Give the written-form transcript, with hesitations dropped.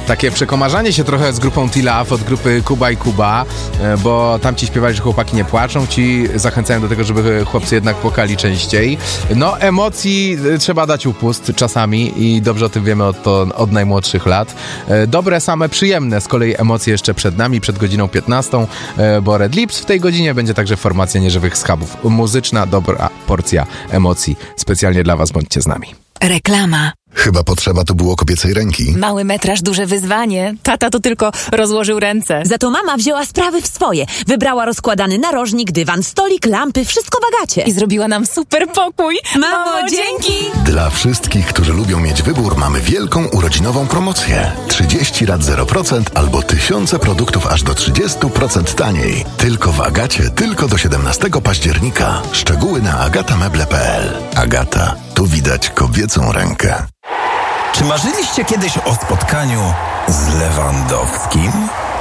Takie przekomarzanie się trochę z grupą T-Love od grupy Kuba i Kuba, bo tam ci śpiewali, że chłopaki nie płaczą, ci zachęcają do tego, żeby chłopcy jednak płakali częściej. No, emocji trzeba dać upust czasami i dobrze o tym wiemy od najmłodszych lat. Dobre, same przyjemne z kolei emocje jeszcze przed nami, przed godziną 15, bo Red Lips w tej godzinie będzie także formacja Nieżywych Schabów. Muzyczna, dobra porcja emocji. Specjalnie dla was, bądźcie z nami. Reklama. Chyba potrzeba tu było kobiecej ręki. Mały metraż, duże wyzwanie. Tata to tylko rozłożył ręce. Za to mama wzięła sprawy w swoje. Wybrała rozkładany narożnik, dywan, stolik, lampy, wszystko w Agacie. I zrobiła nam super pokój. Mamo, dzięki! Dla wszystkich, którzy lubią mieć wybór, mamy wielką urodzinową promocję. 30 lat 0% albo tysiące produktów aż do 30% taniej. Tylko w Agacie, tylko do 17 października. Szczegóły na agatameble.pl. Agata, tu widać kobiecą rękę. Czy marzyliście kiedyś o spotkaniu z Lewandowskim?